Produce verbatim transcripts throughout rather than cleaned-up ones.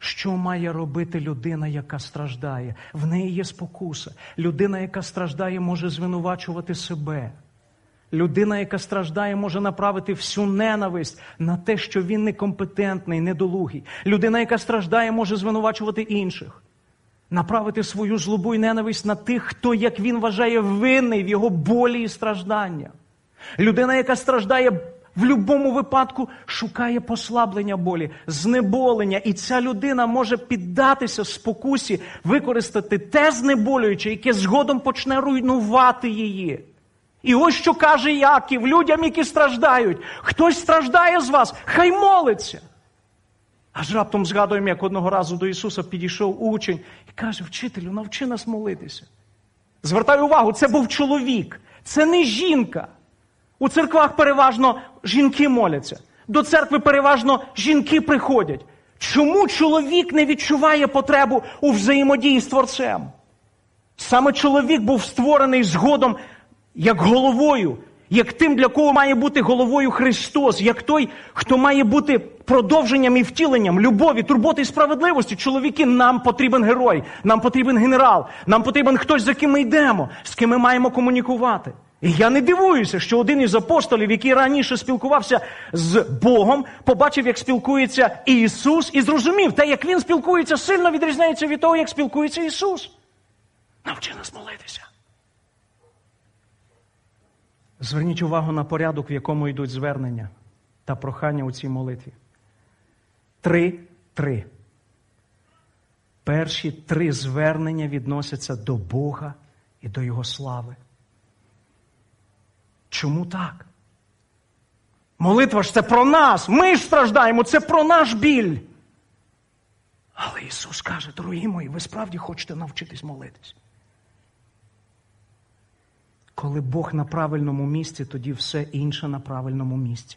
Що має робити людина, яка страждає? В неї є спокуса. Людина, яка страждає, може звинувачувати себе. Людина, яка страждає, може направити всю ненависть на те, що він некомпетентний, недолугий. Людина, яка страждає, може звинувачувати інших. Направити свою злобу і ненависть на тих, хто, як він вважає, винний в його болі і страждання. Людина, яка страждає, в будь-якому випадку шукає послаблення болі, знеболення. І ця людина може піддатися спокусі, використати те знеболююче, яке згодом почне руйнувати її. І ось що каже Яків людям, які страждають. Хтось страждає з вас, хай молиться. Аж раптом згадуємо, як одного разу до Ісуса підійшов учень і каже: вчителю, навчи нас молитися. Звертаю увагу, це був чоловік, це не жінка. У церквах переважно жінки моляться. До церкви переважно жінки приходять. Чому чоловік не відчуває потребу у взаємодії з Творцем? Саме чоловік був створений згодом як головою, як тим, для кого має бути головою Христос, як той, хто має бути продовженням і втіленням любові, турботи і справедливості. Чоловіки, нам потрібен герой, нам потрібен генерал, нам потрібен хтось, за ким ми йдемо, з ким ми маємо комунікувати. І я не дивуюся, що один із апостолів, який раніше спілкувався з Богом, побачив, як спілкується Ісус, і зрозумів, те, як він спілкується, сильно відрізняється від того, як спілкується Ісус. Навчи нас молитися. Зверніть увагу на порядок, в якому йдуть звернення та прохання у цій молитві. Три-три. Перші три звернення відносяться до Бога і до Його слави. Чому так? Молитва ж це про нас. Ми ж страждаємо, це про наш біль. Але Ісус каже: дорогі мої, ви справді хочете навчитись молитись? Коли Бог на правильному місці, тоді все інше на правильному місці.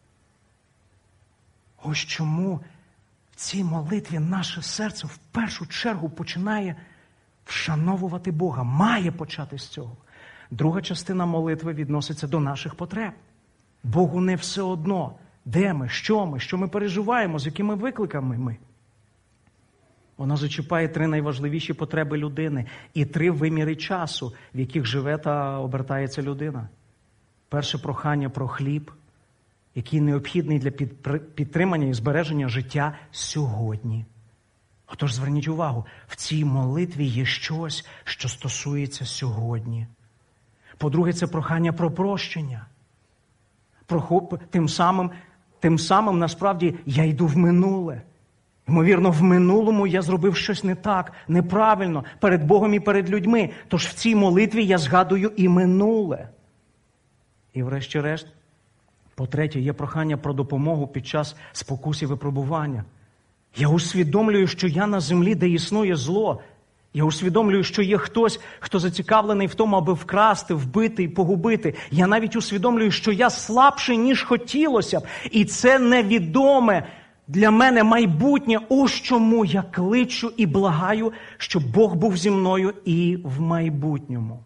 Ось чому в цій молитві наше серце в першу чергу починає вшановувати Бога. Має почати з цього. Друга частина молитви відноситься до наших потреб. Богу не все одно, де ми, що ми, що ми переживаємо, з якими викликами ми. Вона зачіпає три найважливіші потреби людини і три виміри часу, в яких живе та обертається людина. Перше прохання про хліб, який необхідний для підтримання і збереження життя сьогодні. Отож, зверніть увагу, в цій молитві є щось, що стосується сьогодні. По-друге, це прохання про прощення. Тим самим, тим самим, насправді, я йду в минуле. Ймовірно, в минулому я зробив щось не так, неправильно, перед Богом і перед людьми. Тож в цій молитві я згадую і минуле. І врешті-решт, по-третє, є прохання про допомогу під час спокус і випробування. Я усвідомлюю, що я на землі, де існує зло. Я усвідомлюю, що є хтось, хто зацікавлений в тому, аби вкрасти, вбити і погубити. Я навіть усвідомлюю, що я слабший, ніж хотілося б. І це невідоме для мене майбутнє. Ось чому я кличу і благаю, щоб Бог був зі мною і в майбутньому.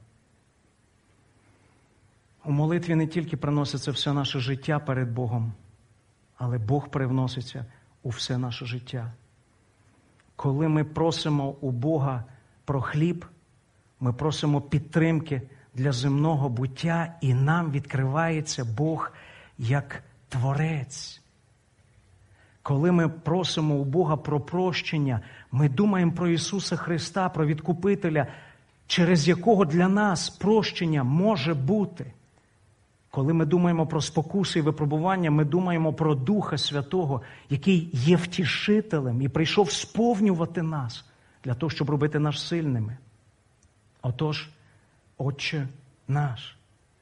У молитві не тільки приноситься все наше життя перед Богом, але Бог привноситься у все наше життя. Коли ми просимо у Бога про хліб, ми просимо підтримки для земного буття, і нам відкривається Бог як Творець. Коли ми просимо у Бога про прощення, ми думаємо про Ісуса Христа, про Відкупителя, через якого для нас прощення може бути. Коли ми думаємо про спокуси і випробування, ми думаємо про Духа Святого, який є втішителем і прийшов сповнювати нас для того, щоб робити нас сильними. Отож, Отче наш.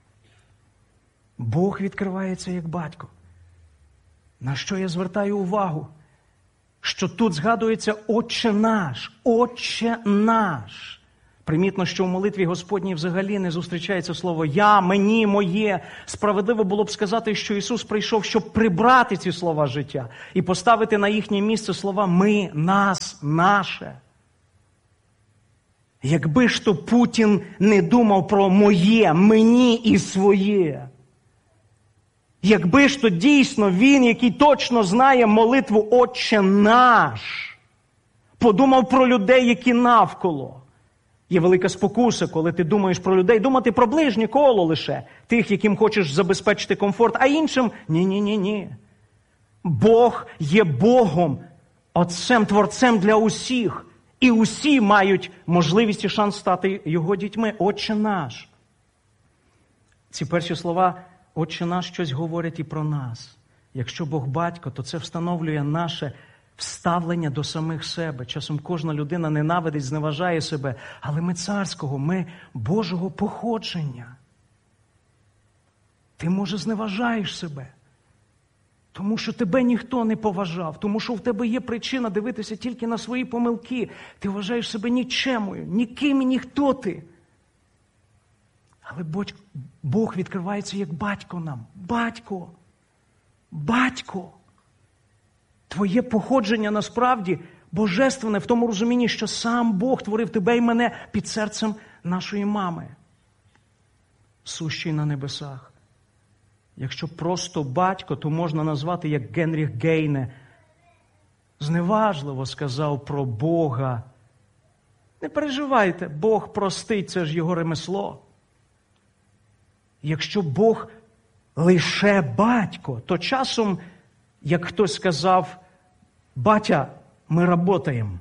Бог відкривається як батько. На що я звертаю увагу? Що тут згадується Отче наш, Отче наш. Примітно, що в молитві Господній взагалі не зустрічається слово «я», «мені», «моє». Справедливо було б сказати, що Ісус прийшов, щоб прибрати ці слова життя і поставити на їхнє місце слова «ми», «нас», «наше». Якби ж то Путін не думав про «моє», «мені» і «своє». Якби ж то дійсно він, який точно знає молитву «Отче наш», подумав про людей, які навколо. Є велика спокуса, коли ти думаєш про людей, думати про ближнє коло лише, тих, яким хочеш забезпечити комфорт, а іншим – ні-ні-ні-ні. Бог є Богом, Отцем, Творцем для усіх. І усі мають можливість і шанс стати Його дітьми. Отче наш. Ці перші слова «Отче наш» щось говорять і про нас. Якщо Бог батько, то це встановлює наше вставлення до самих себе. Часом кожна людина ненавидить, зневажає себе. Але ми царського, ми Божого походження. Ти, може, зневажаєш себе. Тому що тебе ніхто не поважав. Тому що в тебе є причина дивитися тільки на свої помилки. Ти вважаєш себе нічемою, ніким і ніхто ти. Але Бог відкривається як батько нам. Батько. Батько. Твоє походження насправді божественне в тому розумінні, що сам Бог творив тебе і мене під серцем нашої мами, сущий на небесах. Якщо просто батько, то можна назвати, як Генріх Гейне зневажливо сказав про Бога. Не переживайте, Бог простить, це ж його ремесло. Якщо Бог лише батько, то часом, як хтось сказав, батя, ми работаємо.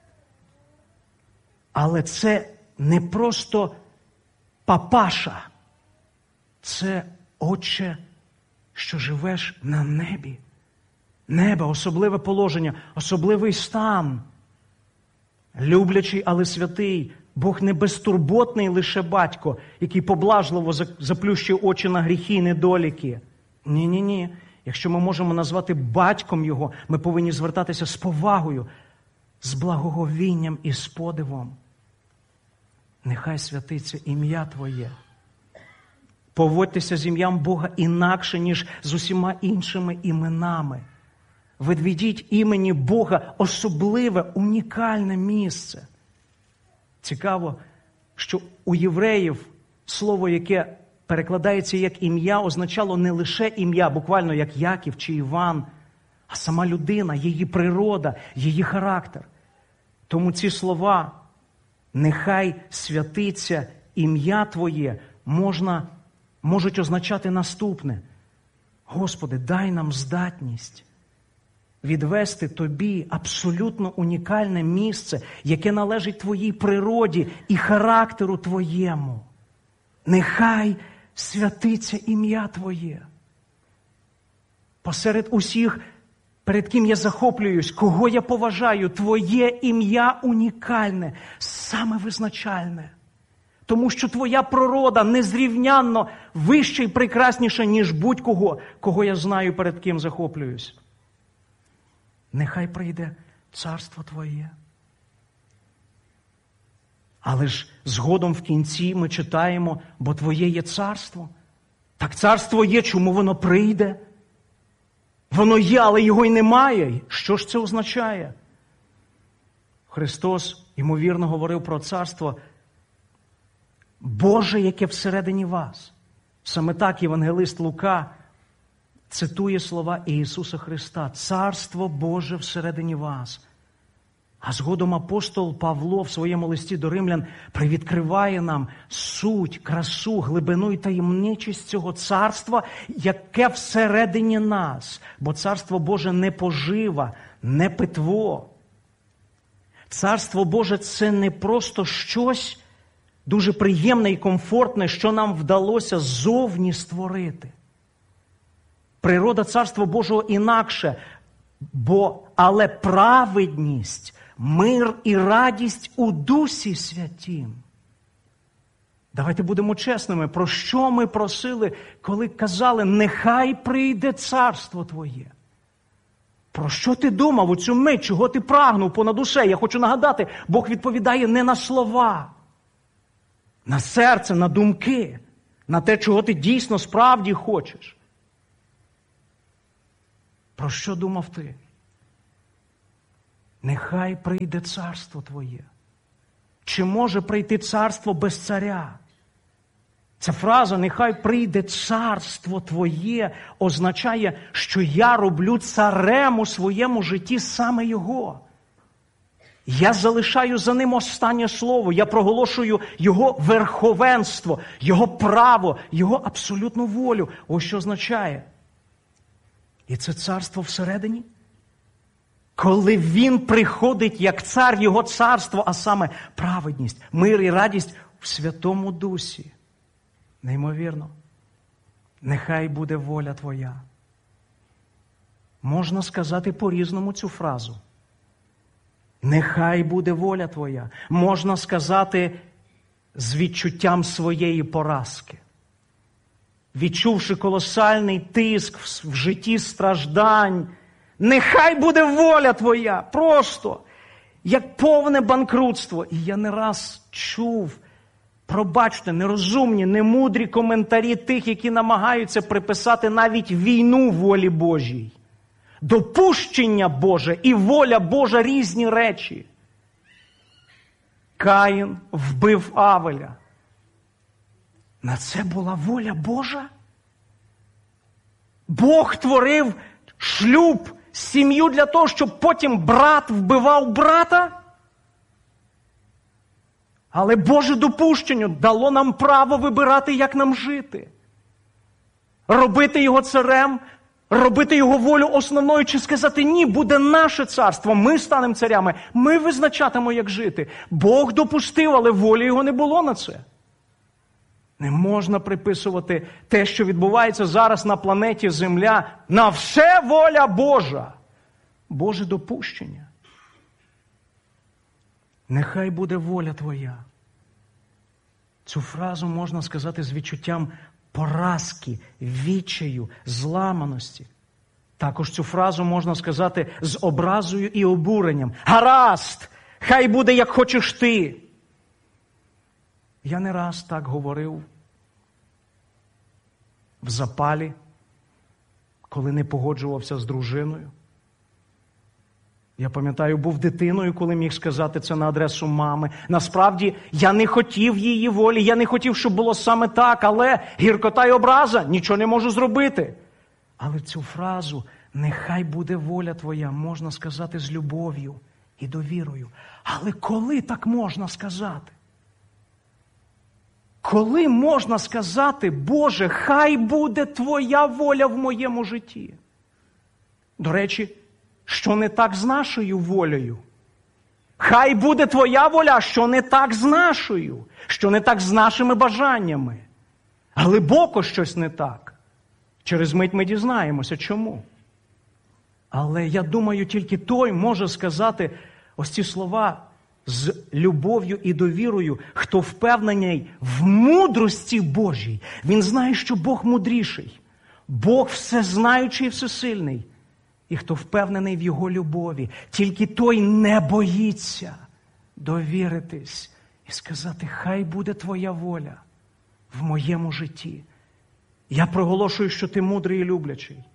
Але це не просто папаша, це Отче, що живеш на небі. Небо, особливе положення, особливий стан. Люблячий, але святий. Бог не безтурботний лише батько, який поблажливо заплющує очі на гріхи і недоліки. Ні-ні-ні. Якщо ми можемо назвати батьком Його, ми повинні звертатися з повагою, з благоговінням і з подивом. Нехай святиться ім'я Твоє. Поводьтеся з ім'ям Бога інакше, ніж з усіма іншими іменами. Відведіть імені Бога особливе, унікальне місце. Цікаво, що у євреїв слово, яке перекладається як ім'я, означало не лише ім'я, буквально як Яків чи Іван, а сама людина, її природа, її характер. Тому ці слова «нехай святиться ім'я Твоє» можна, можуть означати наступне. Господи, дай нам здатність відвести Тобі абсолютно унікальне місце, яке належить Твоїй природі і характеру Твоєму. Нехай святиться ім'я Твоє. Посеред усіх, перед ким я захоплююсь, кого я поважаю, Твоє ім'я унікальне, саме визначальне. Тому що Твоя природа незрівнянно вища і прекрасніша, ніж будь-кого, кого я знаю, перед ким захоплююсь. Нехай прийде царство Твоє. Але ж згодом в кінці ми читаємо, бо Твоє є царство. Так царство є, чому воно прийде? Воно є, але його й немає. Що ж це означає? Христос, ймовірно, говорив про царство Боже, яке всередині вас. Саме так євангелист Лука цитує слова Ісуса Христа. Царство Боже всередині вас. А згодом апостол Павло в своєму листі до римлян привідкриває нам суть, красу, глибину і таємничість цього царства, яке всередині нас. Бо царство Боже не пожива, не питво. Царство Боже – це не просто щось дуже приємне і комфортне, що нам вдалося ззовні створити. Природа Царства Божого інакше, бо, але праведність, мир і радість у Дусі Святім. Давайте будемо чесними, про що ми просили, коли казали, нехай прийде царство Твоє. Про що ти думав у цю мить, чого ти прагнув понад усе? Я хочу нагадати, Бог відповідає не на слова, на серце, на думки, на те, чого ти дійсно справді хочеш. Про що думав ти? Нехай прийде царство Твоє. Чи може прийти царство без царя? Ця фраза «нехай прийде царство Твоє» означає, що я роблю царем у своєму житті саме Його. Я залишаю за ним останнє слово. Я проголошую його верховенство, його право, його абсолютну волю. Ось що означає. І це царство всередині. Коли він приходить як цар, його царство, а саме праведність, мир і радість в Святому Дусі. Неймовірно. Нехай буде воля твоя. Можна сказати по-різному цю фразу. Нехай буде воля твоя. Можна сказати з відчуттям своєї поразки. Відчувши колосальний тиск в житті страждань, нехай буде воля твоя. Просто, як повне банкрутство. І я не раз чув, пробачте, нерозумні, немудрі коментарі тих, які намагаються приписати навіть війну волі Божій. Допущення Боже і воля Божа – різні речі. Каїн вбив Авеля. На це була воля Божа? Бог творив шлюб, сім'ю для того, щоб потім брат вбивав брата? Але Боже допущення дало нам право вибирати, як нам жити. Робити його царем, робити його волю основною, чи сказати, ні, буде наше царство, ми станемо царями, ми визначатимемо, як жити. Бог допустив, але волі його не було на це. Не можна приписувати те, що відбувається зараз на планеті Земля, на все воля Божа. Боже допущення. Нехай буде воля твоя. Цю фразу можна сказати з відчуттям поразки, відчаю, зламаності. Також цю фразу можна сказати з образою і обуренням. Гаразд, хай буде, як хочеш ти. Я не раз так говорив в запалі, коли не погоджувався з дружиною. Я пам'ятаю, був дитиною, коли міг сказати це на адресу мами. Насправді, я не хотів її волі, я не хотів, щоб було саме так, але гіркота й образа, нічого не можу зробити. Але цю фразу «нехай буде воля твоя» можна сказати з любов'ю і довірою. Але коли так можна сказати? Коли можна сказати, Боже, хай буде твоя воля в моєму житті? До речі, що не так з нашою волею? Хай буде твоя воля, що не так з нашою, що не так з нашими бажаннями. Глибоко щось не так. Через мить ми дізнаємося, чому. Але я думаю, тільки той може сказати ось ці слова з любов'ю і довірою, хто впевнений в мудрості Божій. Він знає, що Бог мудріший. Бог всезнаючий і всесильний. І хто впевнений в Його любові, тільки той не боїться довіритись і сказати, хай буде твоя воля в моєму житті. Я проголошую, що ти мудрий і люблячий.